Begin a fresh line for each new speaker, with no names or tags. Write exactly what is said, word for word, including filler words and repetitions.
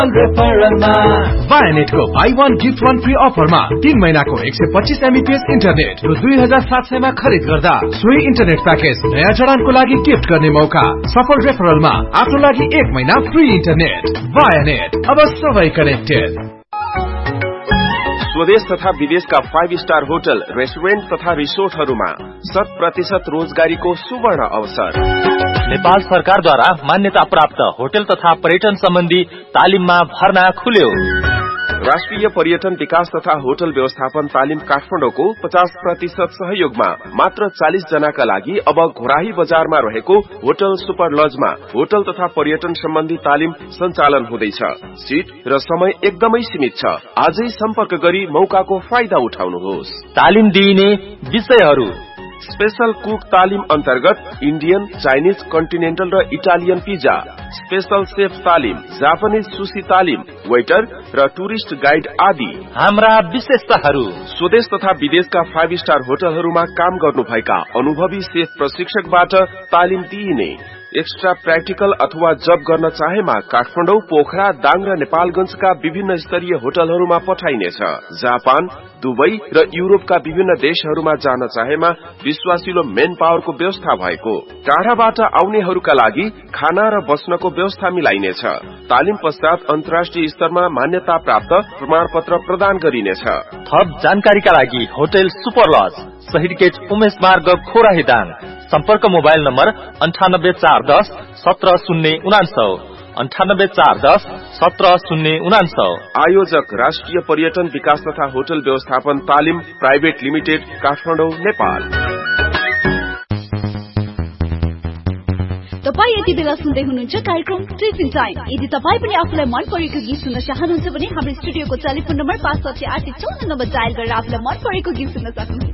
वायानेट को by one gift one free अफरमा तीन महीना को एक सय पच्चीस एमबीपीएस इन्टरनेट र दुई हजार सात सय मा खरिद गर्दा सोही इन्टरनेट प्याकेज नयाँ जडानको लागि गिफ्ट गर्ने मौका। सफल रेफरलमा आफ्नो लागि एक महीना फ्री इन्टरनेट। वायानेट, अब सबै कनेक्टेड।
स्वदेश तथा विदेशका फाइभ स्टार होटल, रेस्टुरेन्ट तथा रिसोर्टहरूमा शत प्रतिशत रोजगारीको सुवर्ण अवसर।
नेपाल सरकारद्वारा मान्यता प्राप्त होटल तथा पर्यटन सम्बन्धी तालिममा भर्ना खुल्यो।
राष्ट्रिय पर्यटन विकास तथा होटल व्यवस्थापन तालिम काठमाडौँको पचास प्रतिशत सहयोगमा मात्र चालिस जनाका लागि अब घोराही बजारमा रहेको होटल सुपर लजमा होटल तथा पर्यटन सम्बन्धी तालिम सञ्चालन हुँदैछ। सीट र समय एकदमै सीमित छ। आजै सम्पर्क गरी मौकाको फाइदा उठाउनुहोस्।
तालिम दिइने विषयहरू:
स्पेशल कुक तालिम अन्तर्गत इन्डियन, चाइनिज, कन्टिनेन्टल र इटालियन पिज्जा। स्पेशल सेफ तालिम, जापानिज सुशी तालिम, वेटर र टुरिस्ट गाइड आदि।
हाम्रा विशेषताहरू:
स्वदेश तथा विदेशका फाइभ स्टार होटलहरूमा काम गर्नुभएका अनुभवी सेफ प्रशिक्षकबाट तालिम दिइने। एक्स्ट्रा प्र्याक्टिकल अथवा जब गर्न चाहेमा काठमाडौँ, पोखरा, दाङ र नेपालगंजका विभिन्न स्तरीय होटलहरूमा पठाइनेछ। जापान, दुबई र युरोपका विभिन्न देशहरूमा जान चाहेमा विश्वासिलो मेन पावरको व्यवस्था भएको। टाढाबाट आउनेहरूका लागि खाना र बस्नको व्यवस्था मिलाइनेछ। तालिम पश्चात अन्तर्राष्ट्रिय स्तरमा मान्यता प्राप्त प्रमाणपत्र प्रदान गरिनेछ।
थप जानकारीका लागि होटल सुपर लज, शहीद गेट, उमेश मार्ग, खोराही दाङ। सम्पर्क मोबाइल नम्बर अन्ठानब्बे चार दस सत्र शून्य उनान्सौ अन्ठानब्बे चार दस सत्र शून्य उनान्सौ।
आयोजक राष्ट्रिय पर्यटन विकास तथा होटल व्यवस्थापन तालिम प्राइभेट लिमिटेड, काठमाडौँ, नेपाल।
तपाई यति बेला सुन्दै हुनुहुन्छ कार्यक्रम टिफिन टाइम। यदि तपाई पनि आफूलाई मन परेको गीत सुन्न चाहनुहुन्छ भने हाम्रो स्टुडियोको टेलिफोन नम्बर पाँच साठी आठ चौध नम्बर डायल गरेर आफूलाई मन परेको गीत सुन्न सक्नुहुन्छ।